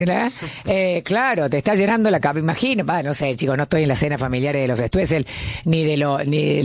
Claro, te está llenando la cabeza, imagino, no sé, chicos, no estoy en la cena familiar de los Stoessel ni de los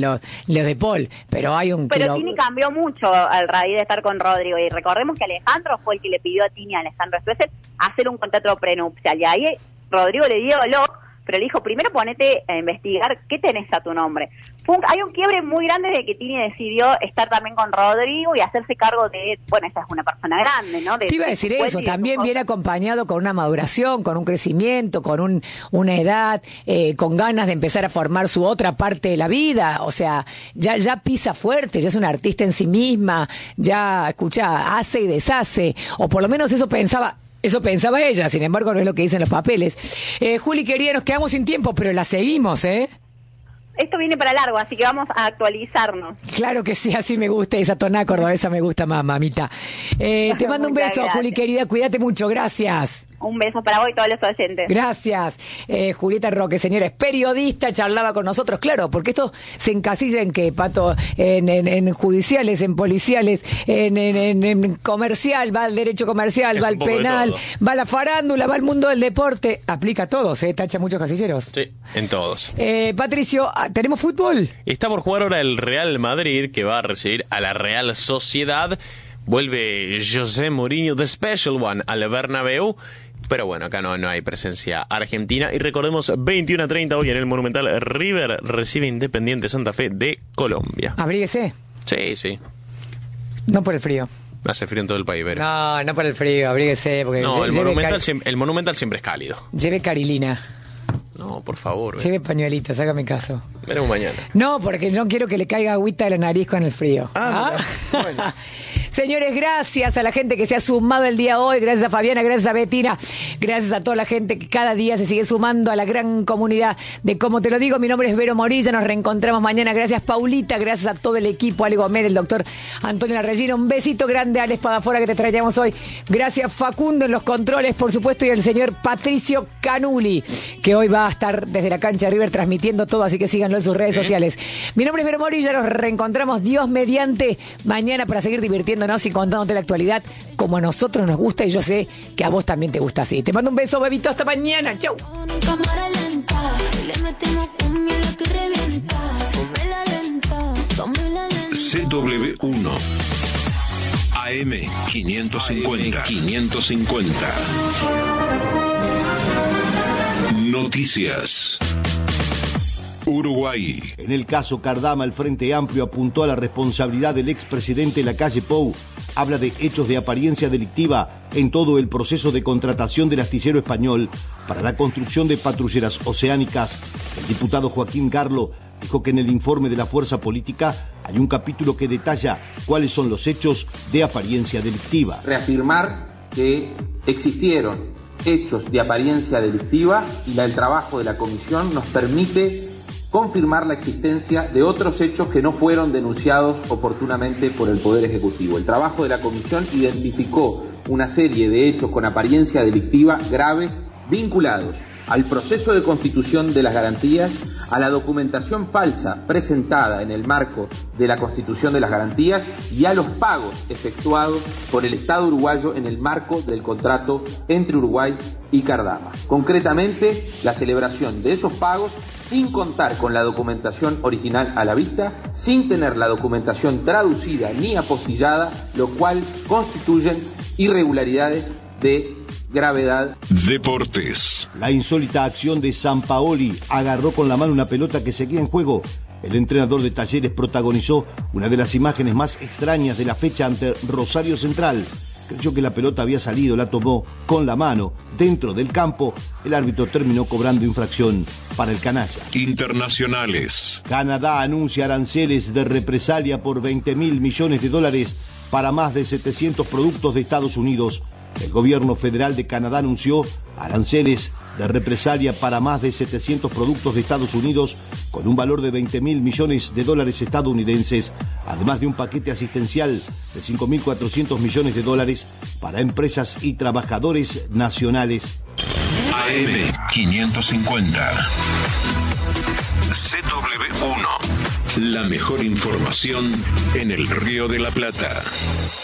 de Paul, pero hay un Tini cambió mucho al raíz de estar con Rodrigo, y recordemos que Alejandro fue el que le pidió a Tini, a Alejandro Stoessel, hacer un contrato prenupcial, y ahí Rodrigo le dio pero le dijo, primero ponete a investigar qué tenés a tu nombre. Hay un quiebre muy grande de que Tini decidió estar también con Rodrigo y hacerse cargo de, esa es una persona grande, ¿no? Te iba a decir eso, también viene acompañado con una maduración, con un crecimiento, con una edad, con ganas de empezar a formar su otra parte de la vida, o sea, ya pisa fuerte, ya es una artista en sí misma, ya, hace y deshace, o por lo menos eso pensaba ella, sin embargo no es lo que dicen los papeles. Juli, querida, nos quedamos sin tiempo, pero la seguimos, Esto viene para largo, así que vamos a actualizarnos. Claro que sí, así me gusta, esa tonada cordobesa me gusta más, mamita. Te mando un beso, gracias. Juli, querida, cuídate mucho, gracias. Un beso para vos y todos los oyentes. Gracias. Julieta Roque, señora, es periodista, charlaba con nosotros, claro, porque esto se encasilla en que, Pato, en judiciales, en policiales, en comercial, va al derecho comercial, va al penal, va a la farándula, va al mundo del deporte, aplica a todos, tacha muchos casilleros. Sí, en todos. Patricio, ¿tenemos fútbol? Está por jugar ahora el Real Madrid, que va a recibir a la Real Sociedad. Vuelve José Mourinho, The Special One, al Bernabéu. Pero bueno, acá no hay presencia argentina. Y recordemos, 21:30 hoy en el Monumental, River recibe Independiente Santa Fe de Colombia. Abríguese. Sí. No por el frío. Hace frío en todo el país, pero... No por el frío, abríguese. Porque no, el Monumental siempre es cálido. Lleve carilina. No, por favor. Lleve pañuelitas, hágame caso. Veremos mañana. No, porque yo quiero que le caiga agüita de la nariz con el frío. Bueno. Señores, gracias a la gente que se ha sumado el día de hoy, gracias a Fabiana, gracias a Betina, gracias a toda la gente que cada día se sigue sumando a la gran comunidad de Cómo Te Lo Digo. Mi nombre es Vero Morilla, nos reencontramos mañana. Gracias, Paulita, gracias a todo el equipo, Ale Gómez, el doctor Antonio Larregina, un besito grande a Alex Pagafora que te traíamos hoy. Gracias, Facundo, en los controles, por supuesto, y el señor Patricio Canuli, que hoy va a estar desde la cancha de River transmitiendo todo, así que síganlo en sus redes sociales. Mi nombre es Vero Morilla, nos reencontramos Dios mediante mañana para seguir divirtiéndonos y contándote la actualidad como a nosotros nos gusta, y yo sé que a vos también te gusta así. Te mando un beso, bebito, hasta mañana. Chau. CW1 AM 550 Noticias. Uruguay. En el caso Cardama, el Frente Amplio apuntó a la responsabilidad del expresidente Lacalle Pou. Habla de hechos de apariencia delictiva en todo el proceso de contratación del astillero español para la construcción de patrulleras oceánicas. El diputado Joaquín Garlo dijo que en el informe de la fuerza política hay un capítulo que detalla cuáles son los hechos de apariencia delictiva. Reafirmar que existieron hechos de apariencia delictiva y el trabajo de la comisión nos permite confirmar la existencia de otros hechos que no fueron denunciados oportunamente por el Poder Ejecutivo. El trabajo de la comisión identificó una serie de hechos con apariencia delictiva graves vinculados al proceso de constitución de las garantías, a la documentación falsa presentada en el marco de la constitución de las garantías y a los pagos efectuados por el Estado uruguayo en el marco del contrato entre Uruguay y Cardama. Concretamente, la celebración de esos pagos sin contar con la documentación original a la vista, sin tener la documentación traducida ni apostillada, lo cual constituyen irregularidades de gravedad. Deportes. La insólita acción de Sampaoli: agarró con la mano una pelota que seguía en juego. El entrenador de Talleres protagonizó una de las imágenes más extrañas de la fecha ante Rosario Central. Creyó que la pelota había salido, la tomó con la mano dentro del campo. El árbitro terminó cobrando infracción para el canalla. Internacionales. Canadá anuncia aranceles de represalia por $20.000 millones para más de 700 productos de Estados Unidos. El gobierno federal de Canadá anunció aranceles de represalia para más de 700 productos de Estados Unidos con un valor de $20.000 millones estadounidenses, además de un paquete asistencial de $5.400 millones para empresas y trabajadores nacionales. AM 550 CW1. La mejor información en el Río de la Plata.